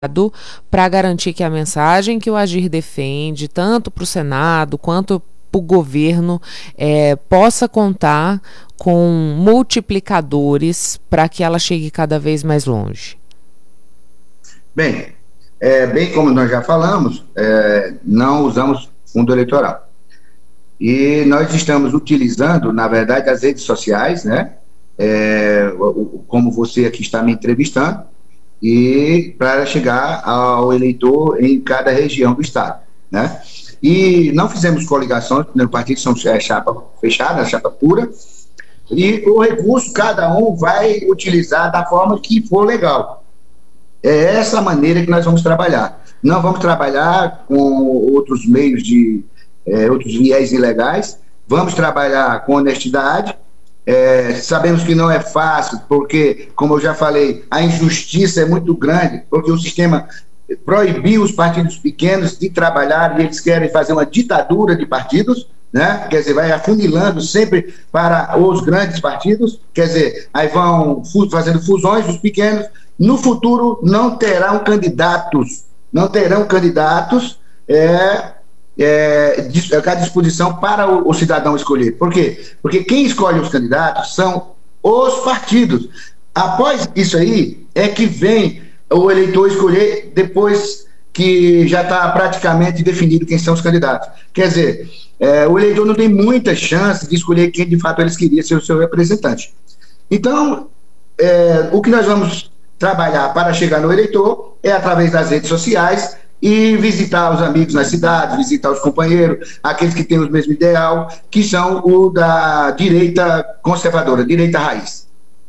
para garantir que a mensagem que o Agir defende, tanto para o Senado quanto para o governo, possa contar com multiplicadores para que ela chegue cada vez mais longe? Bem, bem como nós já falamos, não usamos fundo eleitoral. E nós estamos utilizando, na verdade, as redes sociais, né? Como você aqui está me entrevistando, e para chegar ao eleitor em cada região do estado, né? E não fizemos coligações, no partido são chapa fechada, chapa pura, e o recurso cada um vai utilizar da forma que for legal. É essa maneira que nós vamos trabalhar. Não vamos trabalhar com outros meios outros viés ilegais, vamos trabalhar com honestidade. Sabemos que não é fácil, porque, como eu já falei, a injustiça é muito grande, porque o sistema proibiu os partidos pequenos de trabalhar e eles querem fazer uma ditadura de partidos, né? Quer dizer, vai afunilando sempre para os grandes partidos, quer dizer, aí vão fazendo fusões, os pequenos, no futuro não terão candidatos à disposição para o cidadão escolher. Por quê? Porque quem escolhe os candidatos são os partidos. Após isso aí, é que vem o eleitor escolher depois que já está praticamente definido quem são os candidatos. Quer dizer, o eleitor não tem muita chance de escolher quem de fato eles queriam ser o seu representante. Então, o que nós vamos trabalhar para chegar no eleitor é através das redes sociais, e visitar os amigos nas cidades, visitar os companheiros, aqueles que têm o mesmo ideal, que são o da direita conservadora, direita raiz.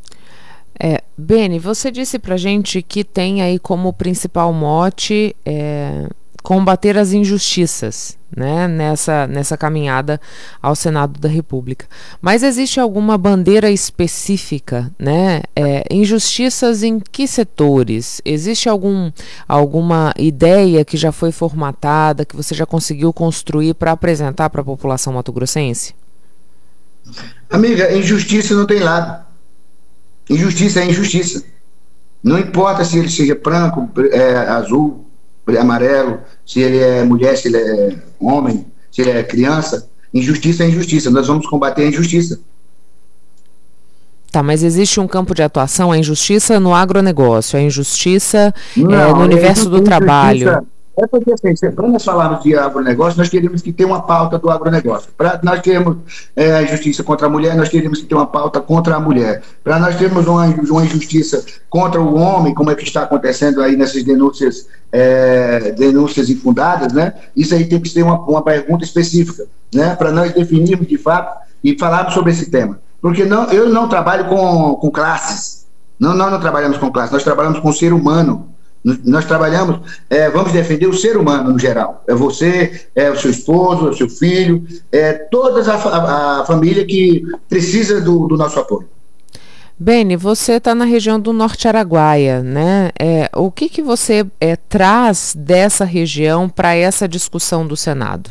Beni, você disse pra gente que tem aí como principal mote combater as injustiças, né, nessa caminhada ao Senado da República. Mas existe alguma bandeira específica, né? Injustiças em que setores? Existe alguma ideia que já foi formatada, que você já conseguiu construir para apresentar para a população mato-grossense? Amiga, injustiça não tem lado. Injustiça é injustiça. Não importa se ele seja branco, azul, amarelo, se ele é mulher, se ele é homem, se ele é criança. Injustiça é injustiça. Nós vamos combater a injustiça. Tá, mas existe um campo de atuação, a injustiça no agronegócio, a injustiça no universo do trabalho. Porque, assim, quando nós falamos de agronegócio, nós queremos que tenha uma pauta do agronegócio. Nós queremos a injustiça contra a mulher, nós queremos que tenha uma pauta contra a mulher. Para nós termos uma injustiça contra o homem, como é que está acontecendo aí nessas denúncias infundadas, né? Isso aí tem que ser uma pergunta específica, né? Para nós definirmos de fato e falarmos sobre esse tema. Porque eu não trabalho com classes. Nós não trabalhamos com classes, nós trabalhamos com o ser humano. Nós trabalhamos, vamos defender o ser humano no geral. É você, o seu esposo, o seu filho, toda a família que precisa do nosso apoio. Beni, você está na região do Norte Araguaia, né? O que você traz dessa região para essa discussão do Senado?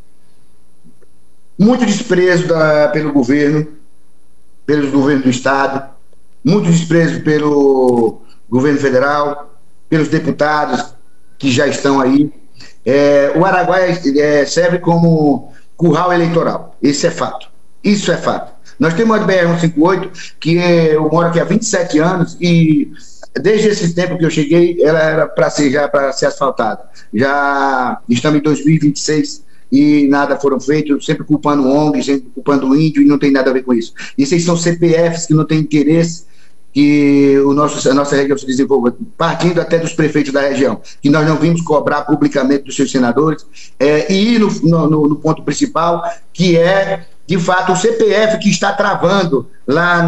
Muito desprezo pelo governo, pelos governos do Estado, muito desprezo pelo governo federal, pelos deputados que já estão aí. O Araguaia serve como curral eleitoral. Isso é fato. Nós temos a BR-158, que eu moro aqui há 27 anos, e desde esse tempo que eu cheguei, ela era para ser asfaltada. Já estamos em 2026 e nada foram feitos, sempre culpando o ONG, sempre culpando o índio, e não tem nada a ver com isso. E esses são CPFs que não têm interesse que a nossa região se desenvolva, partindo até dos prefeitos da região, que nós não vimos cobrar publicamente dos seus senadores, e ir no ponto principal, que é, de fato, o CPF que está travando lá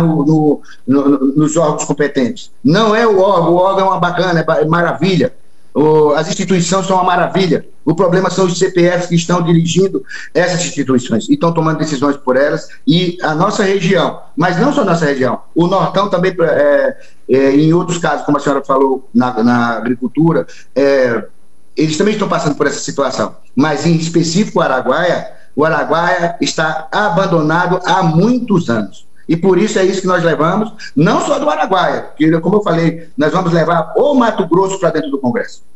nos órgãos competentes. Não é o órgão é uma bacana, é maravilha, as instituições são uma maravilha, o problema são os CPFs que estão dirigindo essas instituições e estão tomando decisões por elas, e a nossa região, mas não só a nossa região, o Nortão também, em outros casos, como a senhora falou, na agricultura, eles também estão passando por essa situação, mas em específico o Araguaia está abandonado há muitos anos. E por isso é isso que nós levamos, não só do Araguaia, porque, como eu falei, nós vamos levar o Mato Grosso para dentro do Congresso.